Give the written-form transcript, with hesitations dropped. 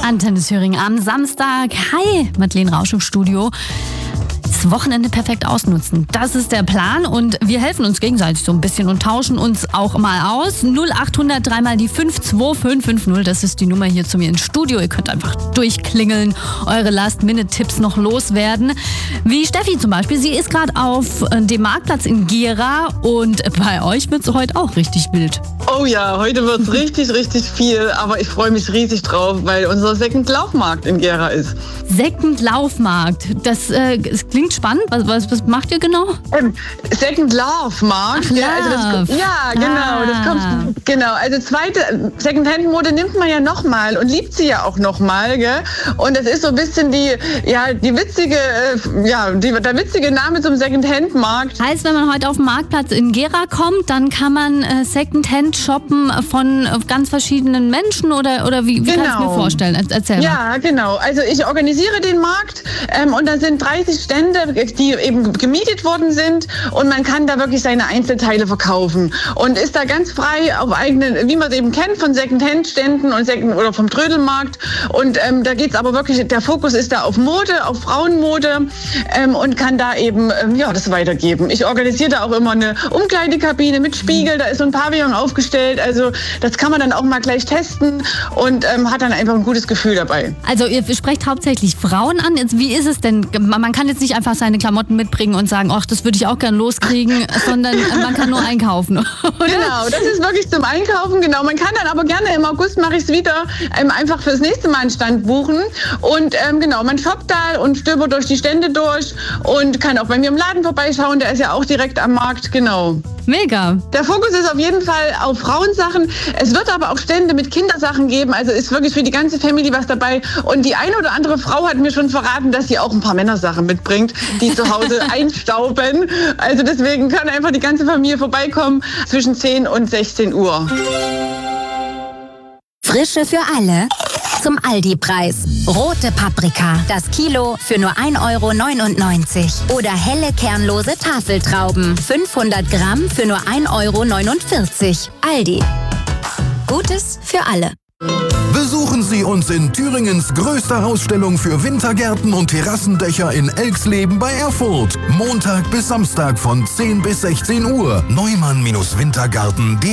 Antenne Thüringen am Samstag. Hi, Madeleine Rausch im Studio. Das Wochenende perfekt ausnutzen. Das ist der Plan und wir helfen uns gegenseitig so ein bisschen und tauschen uns auch mal aus. 0800 3 mal die 52550, das ist die Nummer hier zu mir ins Studio. Ihr könnt einfach durchklingeln, eure Last-Minute-Tipps noch loswerden. Wie Steffi zum Beispiel, sie ist gerade auf dem Marktplatz in Gera und bei euch wird es heute auch richtig wild. Oh ja, heute wird es richtig, richtig viel, aber ich freue mich riesig drauf, weil unser Second Laufmarkt in Gera ist. Second Laufmarkt, das klingt spannend. Was macht ihr genau? Second Laufmarkt. Ach, Ja, also das kommt, genau. Also zweite Secondhand-Mode nimmt man ja nochmal und liebt sie ja auch nochmal, gell? Und das ist so ein bisschen der witzige Name zum Secondhand-Markt. Heißt, wenn man heute auf den Marktplatz in Gera kommt, dann kann man Secondhand shoppen von ganz verschiedenen Menschen oder wie kann ich mir vorstellen? Erzähl mal. Ja, genau. Also ich organisiere den Markt und da sind 30 Stände, die eben gemietet worden sind und man kann da wirklich seine Einzelteile verkaufen und ist da ganz frei auf eigenen, wie man es eben kennt von Secondhand-Ständen oder vom Trödelmarkt und da geht's aber wirklich, der Fokus ist da auf Mode, auf Frauenmode und kann da eben das weitergeben. Ich organisiere da auch immer eine Umkleidekabine mit Spiegel, da ist so ein Pavillon aufgestellt, also das kann man dann auch mal gleich testen und hat dann einfach ein gutes Gefühl dabei. Also ihr sprecht hauptsächlich Frauen an. Jetzt, wie ist es denn? Man kann jetzt nicht einfach seine Klamotten mitbringen und sagen, ach, das würde ich auch gern loskriegen, sondern man kann nur einkaufen. Oder? Genau, das ist wirklich zum Einkaufen, genau. Man kann dann aber gerne im August mache ich es wieder einfach fürs nächste Mal einen Stand buchen und man shoppt da und stöbert durch die Stände durch und kann auch bei mir im Laden vorbeischauen, der ist ja auch direkt am Markt, genau. Mega. Der Fokus ist auf jeden Fall auf Frauensachen. Es wird aber auch Stände mit Kindersachen geben. Also ist wirklich für die ganze Family was dabei. Und die eine oder andere Frau hat mir schon verraten, dass sie auch ein paar Männersachen mitbringt, die zu Hause einstauben. Also deswegen kann einfach die ganze Familie vorbeikommen zwischen 10 und 16 Uhr. Frische für alle zum Aldi-Preis. Rote Paprika, das Kilo für nur 1,99 €. Oder helle kernlose Tafeltrauben, 500 Gramm für nur 1,49 €. Aldi. Gutes für alle. Besuchen Sie uns in Thüringens größter Ausstellung für Wintergärten und Terrassendächer in Elxleben bei Erfurt. Montag bis Samstag von 10 bis 16 Uhr. Neumann-Wintergarten.de